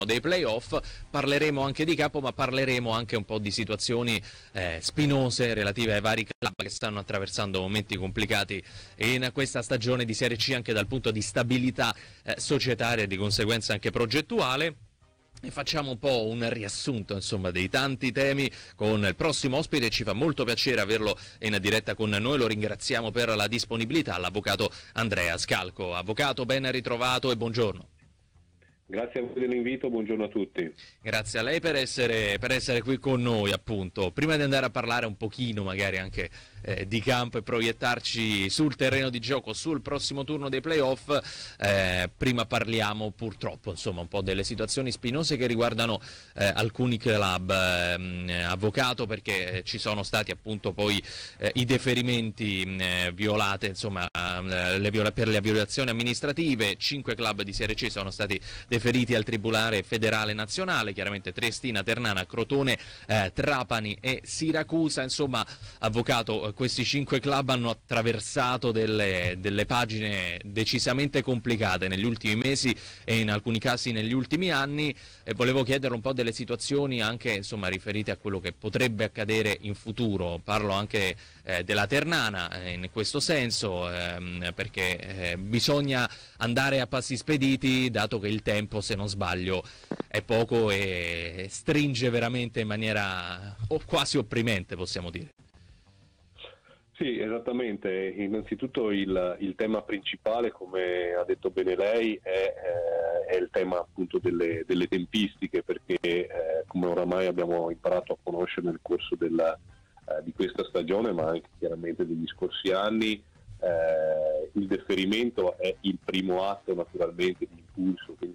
dei playoff. Parleremo anche di campo, ma parleremo anche un po' di situazioni spinose relative ai vari club che stanno attraversando momenti complicati in questa stagione di Serie C, anche dal punto di stabilità societaria e di conseguenza anche progettuale. E facciamo un po' un riassunto, insomma, dei tanti temi con il prossimo ospite. Ci fa molto piacere averlo in diretta con noi, lo ringraziamo per la disponibilità, l'avvocato Andrea Scalco. Avvocato, ben ritrovato e buongiorno. Grazie a voi dell'invito, buongiorno a tutti. Grazie a lei per essere qui con noi, appunto. Prima di andare a parlare un pochino magari anche di campo e proiettarci sul terreno di gioco, sul prossimo turno dei playoff, prima parliamo purtroppo, insomma, un po' delle situazioni spinose che riguardano alcuni club, avvocato, perché ci sono stati appunto poi i deferimenti violate, insomma, per le violazioni amministrative. 5 club di Serie C sono stati deferiti al Tribunale Federale Nazionale, chiaramente Triestina, Ternana, Crotone, Trapani e Siracusa. Insomma, avvocato, questi 5 club hanno attraversato delle pagine decisamente complicate negli ultimi mesi e in alcuni casi negli ultimi anni, e volevo chiedere un po' delle situazioni anche, insomma, riferite a quello che potrebbe accadere in futuro. Parlo anche della Ternana in questo senso, perché bisogna andare a passi spediti, dato che il tempo, se non sbaglio, è poco e stringe veramente in maniera quasi opprimente, possiamo dire. Sì, esattamente. Innanzitutto il tema principale, come ha detto bene lei, è il tema appunto delle tempistiche, perché come oramai abbiamo imparato a conoscere nel corso di questa stagione, ma anche chiaramente degli scorsi anni, il deferimento è il primo atto naturalmente di impulso, quindi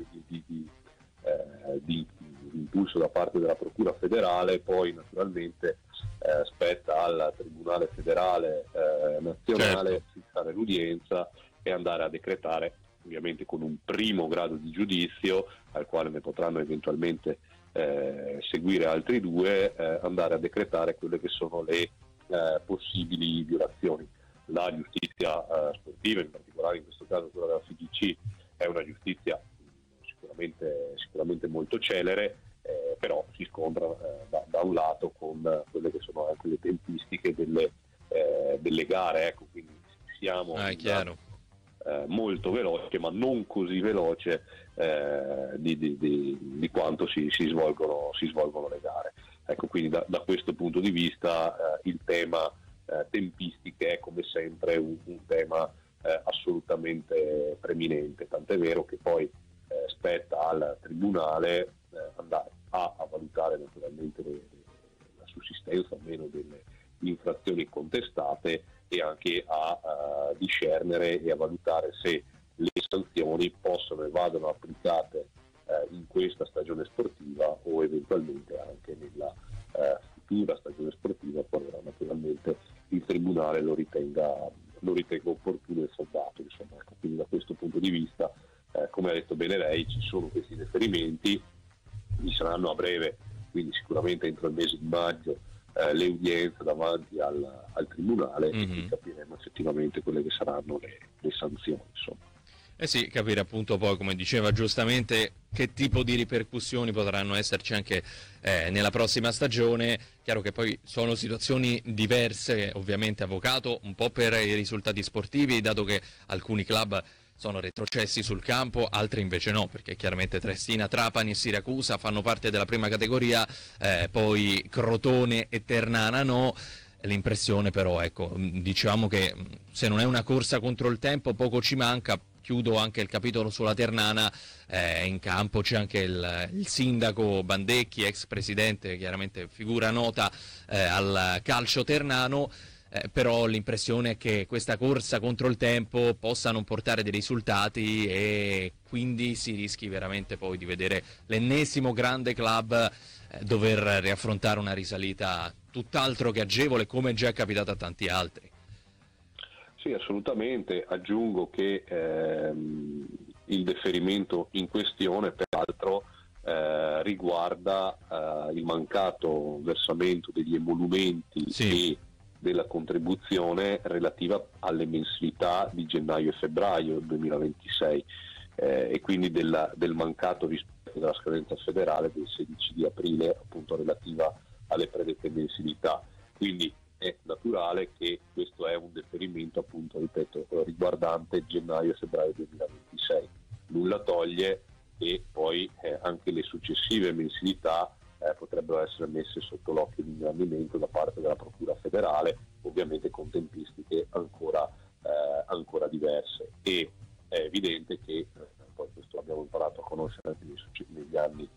di impulso da parte della Procura federale. Poi naturalmente spetta al Tribunale Federale Nazionale fissare l'udienza e andare a decretare, ovviamente con un primo grado di giudizio al quale ne potranno eventualmente seguire altri 2, andare a decretare quelle che sono le possibili violazioni. La giustizia sportiva, in particolare in questo caso quella della FIGC, è una giustizia sicuramente molto celere, però si scontra da un lato con quelle che sono anche le tempistiche delle gare, ecco, quindi siamo molto veloce, ma non così veloce di quanto si svolgono le gare. Ecco, quindi da questo punto di vista il tema tempistiche è come sempre un tema assolutamente preminente, tant'è vero che poi spetta al Tribunale andare a valutare naturalmente la sussistenza o meno delle infrazioni contestate e anche a discernere e a valutare se le sanzioni possono e vadano applicate in questa stagione sportiva o eventualmente anche nella futura stagione sportiva, qualora naturalmente il Tribunale lo ritenga opportuno e fondato. Insomma, ecco, quindi da questo punto di vista, come ha detto bene lei, ci sono questi deferimenti, vi saranno a breve, quindi sicuramente entro il mese di maggio, le udienze davanti al Tribunale, e quindi capiremo effettivamente quelle che saranno le sanzioni, insomma. Eh sì, capire appunto poi, come diceva giustamente, che tipo di ripercussioni potranno esserci anche nella prossima stagione. Chiaro che poi sono situazioni diverse, ovviamente, avvocato, un po' per i risultati sportivi, dato che alcuni club sono retrocessi sul campo, altri invece no, perché chiaramente Triestina, Trapani e Siracusa fanno parte della prima categoria, poi Crotone e Ternana no. L'impressione però, ecco, diciamo che se non è una corsa contro il tempo, poco ci manca. Chiudo anche il capitolo sulla Ternana, in campo c'è anche il sindaco Bandecchi, ex presidente, chiaramente figura nota al calcio ternano, però l'impressione è che questa corsa contro il tempo possa non portare dei risultati e quindi si rischi veramente poi di vedere l'ennesimo grande club dover riaffrontare una risalita tutt'altro che agevole, come già è capitato a tanti altri. Sì, assolutamente. Aggiungo che il deferimento in questione peraltro riguarda il mancato versamento degli emolumenti e della contribuzione relativa alle mensilità di gennaio e febbraio 2026 e quindi del mancato rispetto effetto della scadenza federale del 16 di aprile, appunto relativa alle predette mensilità. Quindi è naturale che questo è un deferimento, appunto, ripeto, riguardante gennaio e febbraio 2026. Nulla toglie che poi anche le successive mensilità potrebbero essere messe sotto l'occhio di ingrandimento da parte della Procura federale, ovviamente con tempistiche ancora diverse. E è evidente che poi questo l'abbiamo imparato a conoscere anche negli anni,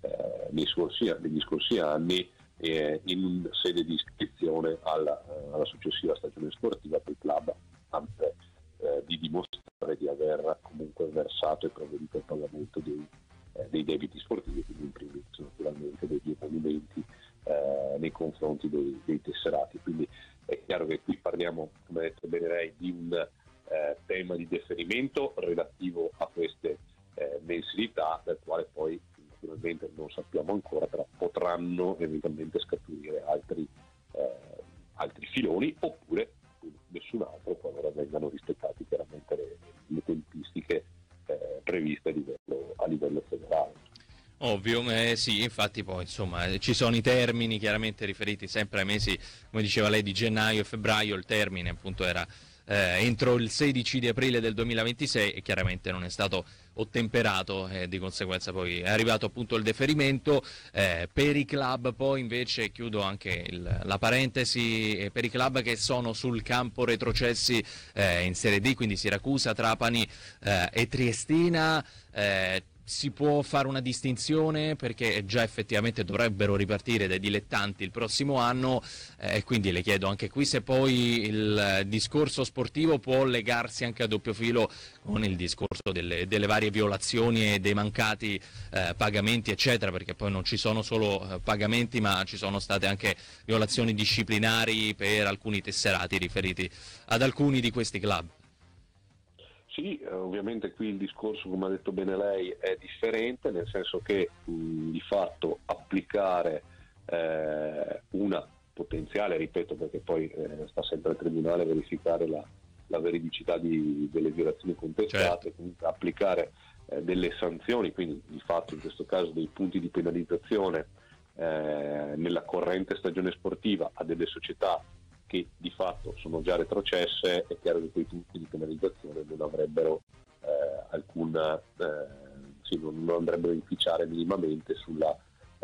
negli scorsi anni, in sede di iscrizione alla successiva stagione sportiva, per il club di dimostrare di aver comunque versato e provveduto al pagamento dei debiti sportivi, quindi in primis naturalmente degli emolumenti nei confronti dei tesserati. Quindi è chiaro che qui parliamo, come ha detto bene lei, di un tema di deferimento relativo a queste mensilità, del quale poi naturalmente non sappiamo ancora, però potranno eventualmente scaturire altri filoni, oppure nessun altro, qualora vengano rispettati chiaramente le tempistiche previste a livello federale. Ovvio, sì, infatti poi insomma ci sono i termini chiaramente riferiti sempre ai mesi, come diceva lei, di gennaio e febbraio. Il termine appunto era entro il 16 di aprile del 2026 e chiaramente non è stato ottemperato, di conseguenza poi è arrivato appunto il deferimento. Per i club poi invece, chiudo anche la parentesi, per i club che sono sul campo retrocessi in Serie D, quindi Siracusa, Trapani e Triestina, si può fare una distinzione perché già effettivamente dovrebbero ripartire dai dilettanti il prossimo anno, e quindi le chiedo anche qui se poi il discorso sportivo può legarsi anche a doppio filo con il discorso delle varie violazioni e dei mancati pagamenti eccetera, perché poi non ci sono solo pagamenti ma ci sono state anche violazioni disciplinari per alcuni tesserati riferiti ad alcuni di questi club. Sì, ovviamente qui il discorso, come ha detto bene lei, è differente, nel senso che di fatto applicare una potenziale, ripeto perché poi sta sempre al tribunale verificare la veridicità delle violazioni contestate, certo. Comunque applicare delle sanzioni, quindi di fatto in questo caso dei punti di penalizzazione nella corrente stagione sportiva a delle società che di fatto sono già retrocesse, è chiaro che quei punti di penalizzazione non avrebbero non andrebbero a inficiare minimamente sulla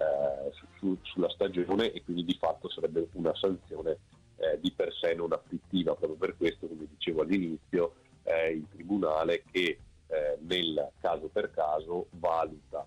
stagione, e quindi di fatto sarebbe una sanzione di per sé non afflittiva. Proprio per questo, come dicevo all'inizio, il tribunale che nel caso per caso valuta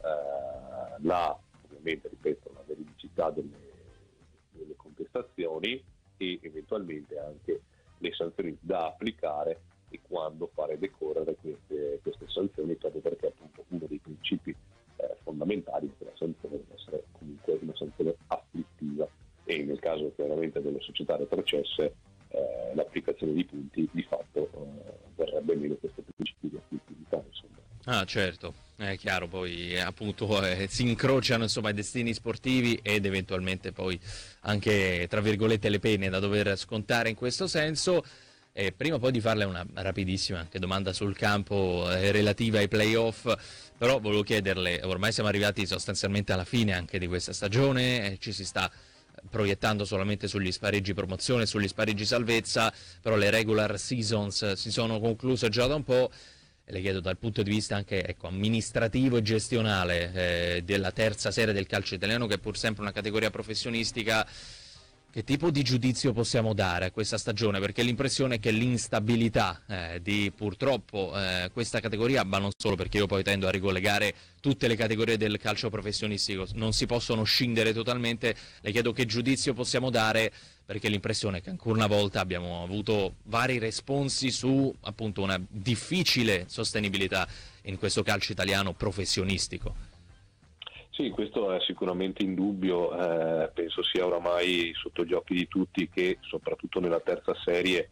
ovviamente ripeto, la veridicità delle contestazioni e eventualmente anche le sanzioni da applicare e quando fare decorrere queste sanzioni, proprio perché appunto uno dei principi fondamentali è che la sanzione deve essere comunque una sanzione afflittiva, e nel caso chiaramente delle società retrocesse l'applicazione di punti di fatto verrebbe meno questo principio di afflittività, insomma. Ah, certo, è chiaro, poi appunto si incrociano insomma i destini sportivi ed eventualmente poi anche tra virgolette le pene da dover scontare in questo senso. Prima poi di farle una rapidissima anche domanda sul campo relativa ai playoff, però volevo chiederle, ormai siamo arrivati sostanzialmente alla fine anche di questa stagione, ci si sta proiettando solamente sugli spareggi promozione, sugli spareggi salvezza, però le regular seasons si sono concluse già da un po'. Le chiedo dal punto di vista anche amministrativo e gestionale della terza serie del calcio italiano, che è pur sempre una categoria professionistica, che tipo di giudizio possiamo dare a questa stagione? Perché l'impressione è che l'instabilità di purtroppo questa categoria, ma non solo, perché io poi tendo a ricollegare tutte le categorie del calcio professionistico, non si possono scindere totalmente. Le chiedo che giudizio possiamo dare, perché l'impressione è che ancora una volta abbiamo avuto vari responsi su appunto una difficile sostenibilità in questo calcio italiano professionistico. Sì, questo è sicuramente indubbio, penso sia oramai sotto gli occhi di tutti che soprattutto nella terza serie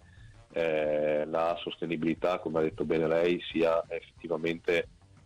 la sostenibilità, come ha detto bene lei, sia effettivamente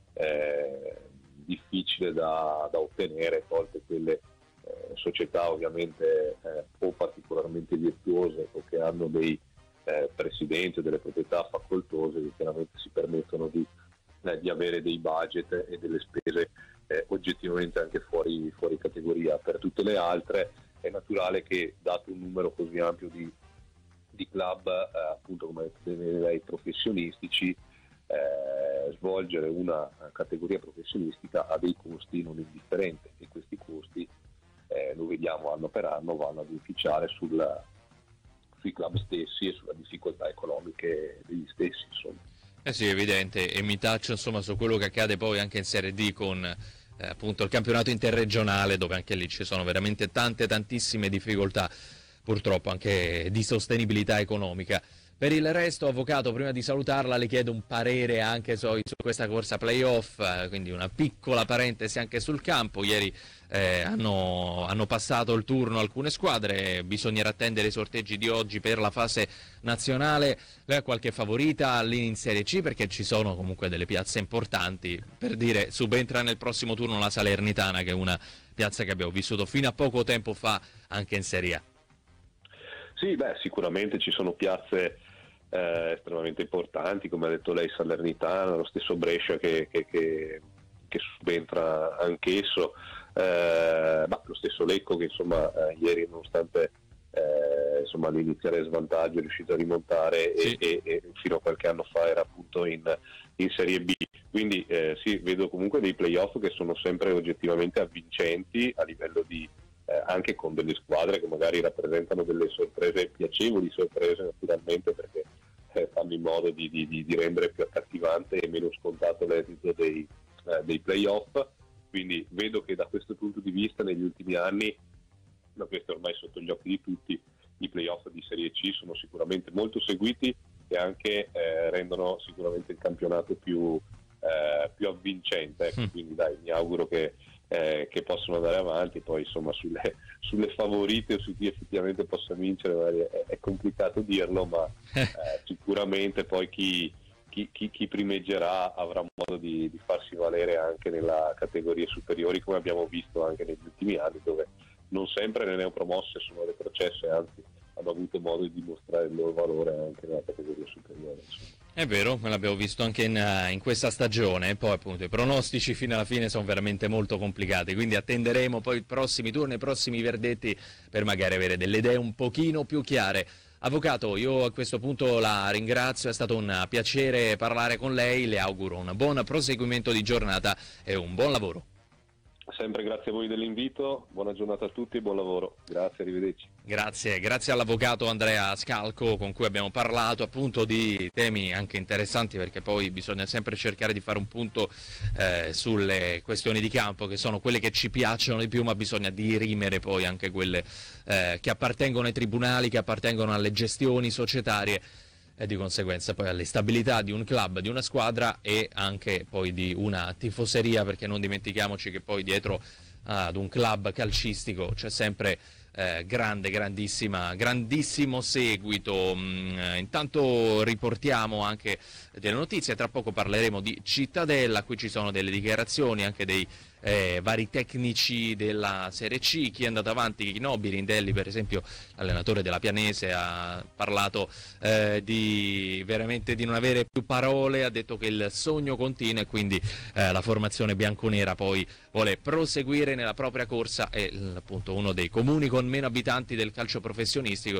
difficile da ottenere, tolte quelle società ovviamente o particolarmente virtuose o che hanno dei presidenti o delle proprietà facoltose che chiaramente si permettono di avere dei budget e delle spese oggettivamente anche fuori categoria. Per tutte le altre è naturale che, dato un numero così ampio di club, appunto come lei, professionistici, svolgere una categoria professionistica ha dei costi non indifferenti, e questi costi lo vediamo anno per anno vanno ad inficiare sui club stessi e sulla difficoltà economiche degli stessi, insomma. Sì, evidente, e mi taccio insomma su quello che accade poi anche in Serie D con appunto il campionato interregionale, dove anche lì ci sono veramente tantissime difficoltà, purtroppo anche di sostenibilità economica. Per il resto, avvocato, prima di salutarla le chiedo un parere anche su questa corsa playoff, quindi una piccola parentesi anche sul campo. Ieri hanno passato il turno alcune squadre, bisognerà attendere i sorteggi di oggi per la fase nazionale. Lei ha qualche favorita lì in Serie C, perché ci sono comunque delle piazze importanti, per dire subentra nel prossimo turno la Salernitana, che è una piazza che abbiamo vissuto fino a poco tempo fa anche in Serie A. Sì, sicuramente ci sono piazze estremamente importanti, come ha detto lei, Salernitana, lo stesso Brescia che subentra anch'esso, lo stesso Lecco che insomma ieri, nonostante all'iniziale svantaggio, è riuscito a rimontare, sì, e fino a qualche anno fa era appunto in Serie B. Quindi sì, vedo comunque dei playoff che sono sempre oggettivamente avvincenti a livello di anche con delle squadre che magari rappresentano delle sorprese, piacevoli sorprese naturalmente, perché fanno in modo di rendere più accattivante e meno scontato l'esito dei playoff. Quindi vedo che da questo punto di vista negli ultimi anni, ma questo è ormai sotto gli occhi di tutti, i playoff di Serie C sono sicuramente molto seguiti e anche rendono sicuramente il campionato più avvincente, ecco. Quindi mi auguro che possono andare avanti. Poi insomma sulle favorite o su chi effettivamente possa vincere magari è complicato dirlo, ma sicuramente poi chi primeggerà avrà modo di farsi valere anche nella categorie superiori, come abbiamo visto anche negli ultimi anni, dove non sempre le neopromosse sono retrocesse, anzi hanno avuto modo di dimostrare il loro valore anche nella categoria superiore, insomma. È vero, l'abbiamo visto anche in questa stagione, e poi appunto i pronostici fino alla fine sono veramente molto complicati, quindi attenderemo poi i prossimi turni, i prossimi verdetti, per magari avere delle idee un pochino più chiare. Avvocato, io a questo punto la ringrazio, è stato un piacere parlare con lei, le auguro un buon proseguimento di giornata e un buon lavoro. Sempre grazie a voi dell'invito, buona giornata a tutti e buon lavoro. Grazie, arrivederci. Grazie all'avvocato Andrea Scalco, con cui abbiamo parlato appunto di temi anche interessanti, perché poi bisogna sempre cercare di fare un punto sulle questioni di campo, che sono quelle che ci piacciono di più, ma bisogna dirimere poi anche quelle che appartengono ai tribunali, che appartengono alle gestioni societarie, e di conseguenza poi all'instabilità di un club, di una squadra e anche poi di una tifoseria, perché non dimentichiamoci che poi dietro ad un club calcistico c'è sempre grandissimo seguito. Intanto riportiamo anche delle notizie, tra poco parleremo di Cittadella, qui ci sono delle dichiarazioni anche dei vari tecnici della Serie C, chi è andato avanti, Chinobbi, Rindelli per esempio, allenatore della Pianese, ha parlato di non avere più parole, ha detto che il sogno continua e quindi la formazione bianconera poi vuole proseguire nella propria corsa. È appunto uno dei comuni con meno abitanti del calcio professionistico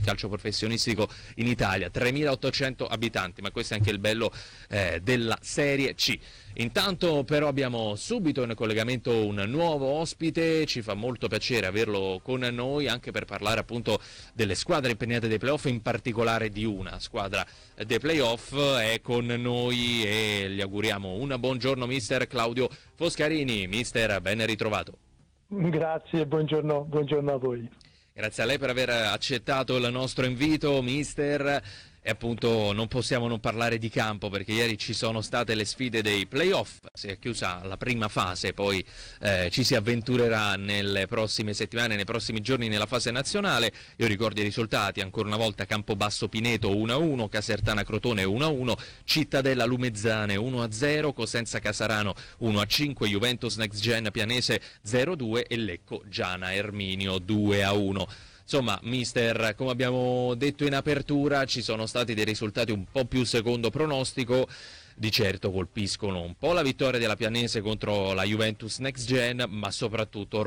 in Italia, 3.800 abitanti, ma questo è anche il bello della Serie C. Intanto però abbiamo subito in collegamento un nuovo ospite, ci fa molto piacere averlo con noi anche per parlare appunto delle squadre impegnate dei playoff, in particolare di una squadra dei playoff. È con noi e gli auguriamo un buongiorno mister Claudio Foscarini. Mister, ben ritrovato. Grazie, buongiorno a voi. Grazie a lei per aver accettato il nostro invito, mister. E appunto non possiamo non parlare di campo, perché ieri ci sono state le sfide dei playoff, si è chiusa la prima fase, poi ci si avventurerà nelle prossime settimane, nei prossimi giorni nella fase nazionale. Io ricordo i risultati, ancora una volta Campobasso Pineto 1-1, Casertana Crotone 1-1, Cittadella Lumezzane 1-0, Cosenza Casarano 1-5, Juventus Next Gen Pianese 0-2 e Lecco Giana Erminio 2-1. Insomma, mister, come abbiamo detto in apertura, ci sono stati dei risultati un po' più secondo pronostico. di certo colpiscono un po' la vittoria della Pianese contro la Juventus Next Gen, ma soprattutto